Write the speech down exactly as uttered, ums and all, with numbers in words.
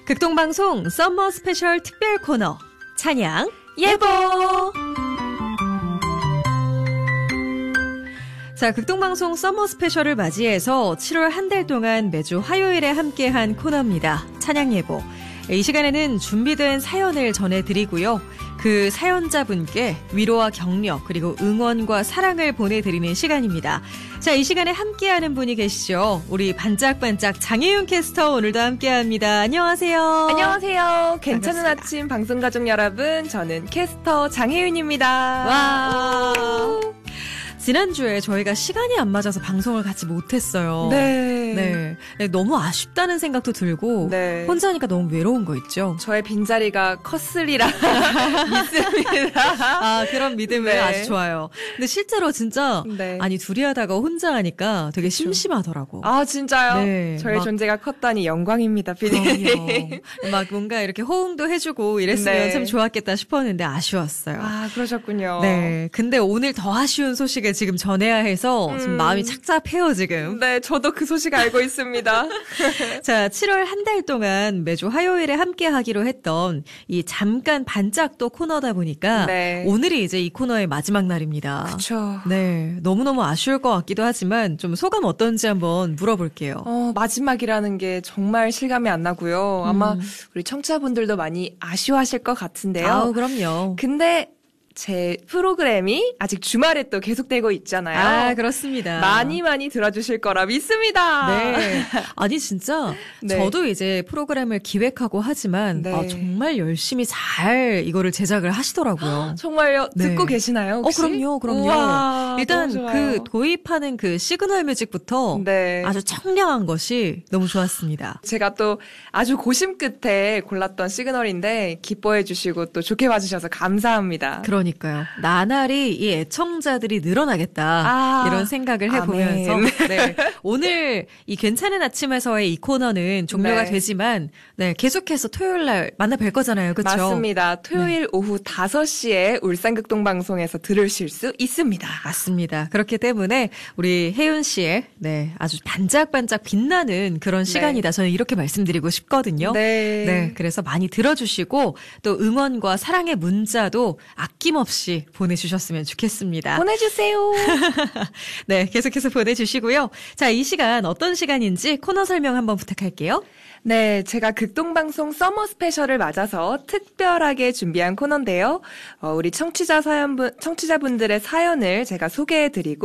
극동방송 썸머 스페셜 특별 코너 찬양 예보. 자, 극동방송 썸머 스페셜을 맞이해서 칠월 한 달 동안 매주 화요일에 함께한 코너입니다. 찬양 예보. 이 시간에는 준비된 사연을 전해드리고요. 그 사연자분께 위로와 격려 그리고 응원과 사랑을 보내드리는 시간입니다. 자, 이 시간에 함께하는 분이 계시죠. 우리 반짝반짝 장혜윤 캐스터 오늘도 함께합니다. 안녕하세요. 안녕하세요. 괜찮은 반갑습니다. 아침 방송가족 여러분, 저는 캐스터 장혜윤입니다. 와. 지난주에 저희가 시간이 안 맞아서 방송을 같이 못했어요. 네. 네. 네, 너무 아쉽다는 생각도 들고 네. 혼자 하니까 너무 외로운 거 있죠. 저의 빈자리가 컸으리라 믿습니다. 아, 그런 믿음을 네. 아주 좋아요. 근데 실제로 진짜 네. 아니 둘이 하다가 혼자 하니까 되게 심심하더라고. 아, 진짜요? 네, 저의 막- 존재가 컸다니 영광입니다, 피디님. 그럼요. 막 뭔가 이렇게 호응도 해주고 이랬으면 네. 참 좋았겠다 싶었는데 아쉬웠어요. 아, 그러셨군요. 네. 근데 오늘 더 아쉬운 소식을 지금 전해야 해서 지금 음. 마음이 착잡해요, 지금. 네, 저도 그 소식 알고 있습니다. 자, 칠월 한 달 동안 매주 화요일에 함께 하기로 했던 이 잠깐 반짝도 코너다 보니까 네. 오늘이 이제 이 코너의 마지막 날입니다. 그쵸. 네. 너무너무 아쉬울 것 같기도 하지만 좀 소감 어떤지 한번 물어볼게요. 어, 마지막이라는 게 정말 실감이 안 나고요. 아마 음. 우리 청취자분들도 많이 아쉬워하실 것 같은데요. 아우, 그럼요. 근데 제 프로그램이 아직 주말에 또 계속되고 있잖아요. 아, 그렇습니다. 많이 많이 들어주실 거라 믿습니다. 네. 아니, 진짜, 네. 저도 이제 프로그램을 기획하고 하지만, 네. 아, 정말 열심히 잘 이거를 제작을 하시더라고요. 정말요? 네. 듣고 계시나요, 혹시? 어, 그럼요, 그럼요. 우와, 일단 너무 좋아요. 그 도입하는 그 시그널 뮤직부터 네. 아주 청량한 것이 너무 좋았습니다. 제가 또 아주 고심 끝에 골랐던 시그널인데 기뻐해 주시고 또 좋게 봐주셔서 감사합니다. 그러니까요. 나날이 이 애청자들이 늘어나겠다. 아, 이런 생각을 해보면서. 아멘. 네. 오늘 이 괜찮은 아침에서의 이 코너는 종료가 네. 되지만, 네. 계속해서 토요일 날 만나 뵐 거잖아요. 그렇죠? 맞습니다. 토요일 오후 다섯 시에 울산극동방송에서 들으실 수 있습니다. 맞습니다. 그렇기 때문에 우리 혜윤 씨의 네 아주 반짝반짝 빛나는 그런 시간이다. 저는 이렇게 말씀드리고 싶거든요. 네. 네, 그래서 많이 들어주시고 또 응원과 사랑의 문자도 아낌없이 보내주셨으면 좋겠습니다. 보내주세요. 네, 계속해서 보내주시고요. 자, 이 시간 어떤 시간인지 코너 설명 한번 부탁할게요. 네, 제가 극동방송 서머 스페셜을 맞아서 특별하게 준비한 코너인데요. 어, 우리 청취자 사연분, 청취자분들의 사연을 제가 소개해드리고